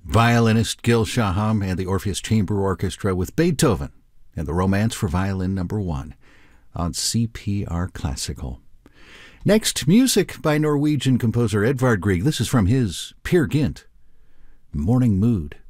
Violinist Gil Shaham and the Orpheus Chamber Orchestra with Beethoven and the Romance for Violin No. 1 on CPR Classical. Next, music by Norwegian composer Edvard Grieg. This is from his Peer Gynt, Morning Mood.